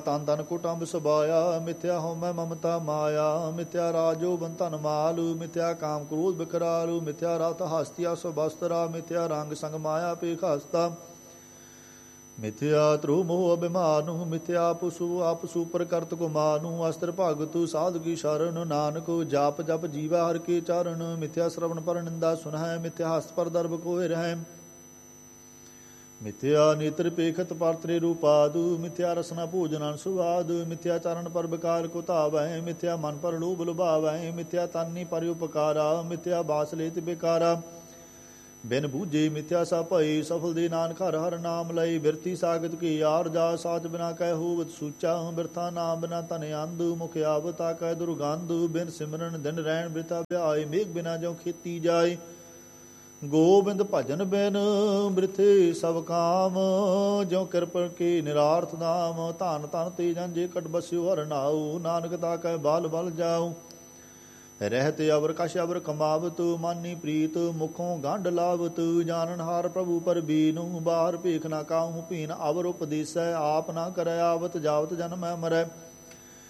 ਤਨ ਤਨ ਕੁਟੰਬ ਸੁਭਾਇਆ, ਮਿਥਿਆ ਹਉਮੈ ਮਮਤਾ ਮਾਇਆ, ਮਿਥਿਆ ਰਾਜੋ ਬਨ ਧਨ ਮਾਲੂ, ਮਿਥਿਆ ਕਾਮ ਕ੍ਰੋਧ ਬਿਕਰਾਲੂ, ਮਿਥਿਆ ਰਥ ਹਸਤਿਆ ਸੁਬਸਤਰਾ, ਮਿਥਿਆ ਰੰਗ ਸੰਗ ਮਾਇਆ ਪੇਖ ਹਸਤਾ, ਮਿਥਿਆ ਧਰੂ ਮੋਹ ਅਭਿਮਾਨੁ, ਮਿਥਿਆ ਆਪਸੂ ਪ੍ਰਕਰਤ ਕੋ ਮਾਨੂ, ਅਸਤਰ ਭਗਤੁ ਸਾਧ ਕੀ ਸ਼ਰਨ, ਨਾਨਕ ਜਾਪ ਜਪ ਜੀਵਾ ਹਰ ਕੇ ਚਰਨ, ਮਿਥਿਆ ਸ਼ਰਵਣ ਪਰ ਨਿੰਦਾ ਸੁਨਹਿ, ਮਿਥਿਆ ਹਸਤ ਪਰ ਦਰਬ ਕੋਇ ਰਹਿ, ਮਿਥਿਆ ਨੇਤਰ ਪੇਖਤ ਪਰਤਰੇ ਰੂਪਾਦੁ, ਮਿਥਿਆ ਰਸਨਾ ਭੋਜਨ ਸੁਵਾਦ, ਮਿਥਿਆ ਚਰਨ ਪਰ ਬਕਾਰ ਕੋ ਧਾਵੈ, ਮਿਥਿਆ ਮਨ ਪਰ ਲੋਭ ਲੁਭਾਵੈ, ਮਿਥਿਆ ਤਨਿ ਪਰ ਉਪਕਾਰਾ, ਮਿਥਿਆ ਬਾਸ ਲੇਤ ਬੇਕਾਰਾ, ਬਿਨ ਬੂਝੇ ਮਿਥਿਆ ਸਾ ਭਈ, ਸਫਲ ਦੇ ਨਾਨਕ ਹਰਿ ਹਰਿ ਨਾਮ ਲਈ, ਬਿਰਤੀ ਸਾਗਤ ਕੀ ਯਾਰ ਜਾ, ਸਾਚ ਬਿਨਾ ਕਹਿ ਹੋਵਤ ਸੂਚਾ, ਬਿਰਥਾ ਨਾਮ ਬਿਨਾ ਤਨ ਅੰਧ, ਮੁਖ ਆਵਤਾ ਕਹਿ ਦੁਰਗੰਧ, ਬਿਨ ਸਿਮਰਨ ਦਿਨ ਰਹਿਣ ਬਿਰਥਾ ਵਿਆਏ, ਮੇਘ ਬਿਨਾ ਜੋ ਖੇਤੀ ਜਾਏ, ਗੋਬਿੰਦ ਭਜਨ ਬਿਨ ਬ੍ਰਿਥੇ ਸਭ ਕਾਮ, ਜਿਉ ਕਿਰਪ ਕੇ ਨਿਰਾਰਥ ਨਾਮ, ਧਨ ਧਨ ਤੇ ਜਨ ਜੇ ਕਟ ਬਸਿਓ ਹਰਿ ਨਾਉ, ਨਾਨਕ ਤਾ ਕਹਿ ਬਾਲ ਬਲ ਜਾਉ, ਰਹਿਤ ਅਵਰ ਕਛ ਅਵਰ ਕਮਾਵਤ, ਮਾਨੀ ਪ੍ਰੀਤ ਮੁਖੋਂ ਗੰਢ ਲਾਵਤ, ਜਾਨਨ ਹਾਰ ਪ੍ਰਭੂ ਪਰ ਬੀਨੂ, ਬਾਹਰ ਭੇਖ ਨਾ ਕਾਹੂ ਭੀਨ, ਅਵਰ ਉਪਦੇਸੈ ਆਪ ਨਾ ਕਰੈ ਆਵਤ, ਜਾਵਤ ਜਨਮੈ ਮਰੈ,